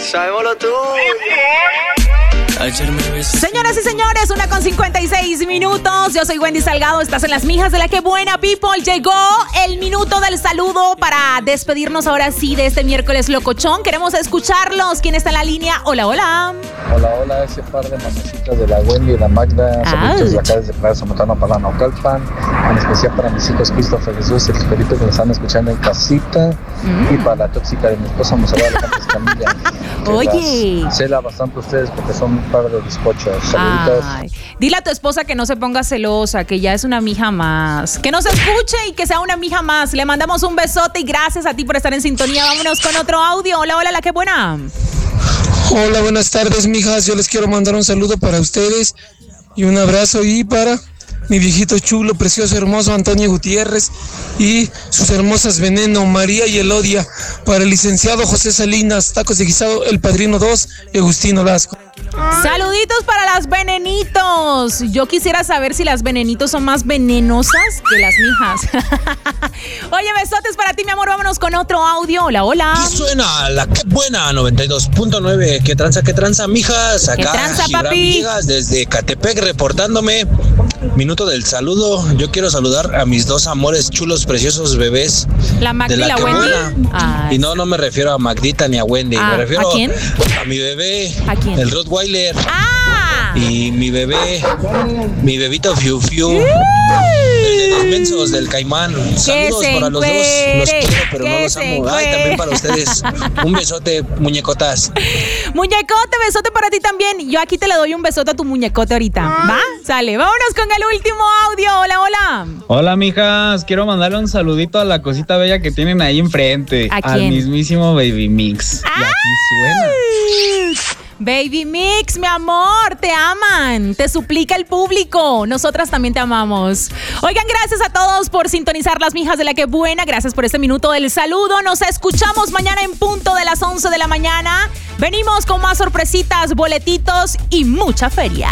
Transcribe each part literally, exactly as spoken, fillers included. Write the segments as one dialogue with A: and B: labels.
A: Sabémoslo tú.
B: Señoras y señores, una con cincuenta y seis minutos. Yo soy Wendy Salgado, estás en Las Mijas de la Que Buena People. Llegó el minuto del saludo para despedirnos ahora sí de este miércoles locochón. Queremos escucharlos. ¿Quién está en la línea? Hola, hola.
C: Hola, hola, ese par de mamecitas de la Wendy y la Magda. Saludos de acá desde Plaza Montano para Naucalpan. En especial para mis hijos Christopher Jesús, el Felipe, que nos están escuchando en casita. Mm. Y para la tóxica de mi esposa, Monserrat Alejandra Camilla.
B: Oye.
C: Cela bastante ustedes porque son un par de bizcochos. Saluditos.
B: Ay, dile a tu esposa que no se ponga celosa, que ya es una mija más. Que nos escuche y que sea una mija más. Le mandamos un besote y gracias a ti por estar en sintonía. Vámonos con otro audio. Hola, hola, la Que Buena.
D: Hola, buenas tardes, mijas. Yo les quiero mandar un saludo para ustedes y un abrazo y para mi viejito chulo, precioso, hermoso Antonio Gutiérrez y sus hermosas Veneno, María y Elodia. Para el licenciado José Salinas, Tacos de Guisado, El Padrino dos y Agustín Olasco.
B: Saluditos para las venenitos. Yo quisiera saber si las venenitos son más venenosas que las mijas. Oye, besotes para ti, mi amor. Vámonos con otro audio. Hola, hola.
E: Y suena la Que Buena noventa y dos punto nueve. ¿Qué tranza, qué tranza, mijas? Acá,
B: ¿Qué tranza,
E: Gibran
B: papi?
E: Villegas, desde Catepec, reportándome. Minuto del saludo. Yo quiero saludar a mis dos amores chulos, preciosos bebés.
B: La Magda y la, la Wendy.
E: Y no, no me refiero a Magdita ni a Wendy.
B: Ah,
E: me refiero
B: ¿a quién?
E: A mi bebé.
B: ¿A quién?
E: El Rottweiler.
B: ¡Ah!
E: Y mi bebé, mi bebito Fiu Fiu. El de los mensos del Caimán. Saludos para los dos. Los quiero, pero no los amo. Ay, también para ustedes. Un besote, muñecotas.
B: Muñecote, besote para ti también. Yo aquí te le doy un besote a tu muñecote ahorita. ¿Va? Sale. Vámonos con el último audio. Hola, hola.
F: Hola, mijas. Quiero mandarle un saludito a la cosita bella que tienen ahí enfrente.
B: ¿A quién?
F: Al mismísimo Baby Mix.
B: ¡Ay!
F: Y aquí suena.
B: Baby Mix, mi amor, te aman, te suplica el público, nosotras también te amamos. Oigan, gracias a todos por sintonizar Las Mijas de la Que Buena, gracias por este minuto del saludo, nos escuchamos mañana en punto de las once de la mañana, venimos con más sorpresitas, boletitos y mucha feria.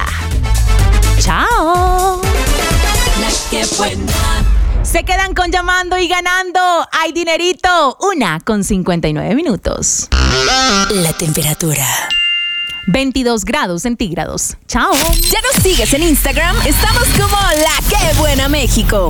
B: Chao.
G: La Que Buena.
B: Se quedan con Llamando y Ganando, hay dinerito, una con cincuenta y nueve minutos.
G: La temperatura
B: veintidós grados centígrados. Chao.
G: ¿Ya nos sigues en Instagram? Estamos como La Que Buena México.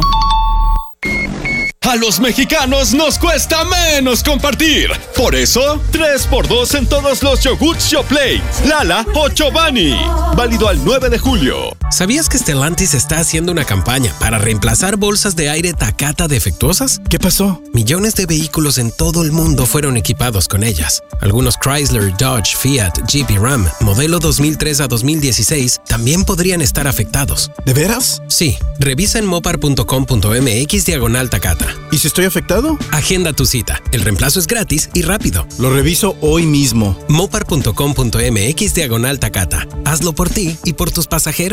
H: A los mexicanos nos cuesta menos compartir. Por eso, tres por dos en todos los yogurts Yoplait, Lala o Chobani. Válido al nueve de julio.
I: ¿Sabías que Stellantis está haciendo una campaña para reemplazar bolsas de aire Takata defectuosas?
H: ¿Qué pasó?
I: Millones de vehículos en todo el mundo fueron equipados con ellas. Algunos Chrysler, Dodge, Fiat, Jeep y Ram, modelo dos mil tres a dos mil dieciséis, también podrían estar afectados.
H: ¿De veras?
I: Sí. Revisa en mopar punto com punto mx diagonal Takata.
H: ¿Y si estoy afectado?
I: Agenda tu cita. El reemplazo es gratis y rápido.
H: Lo reviso hoy mismo.
I: mopar punto com punto mx diagonal Takata. Hazlo por ti y por tus pasajeros.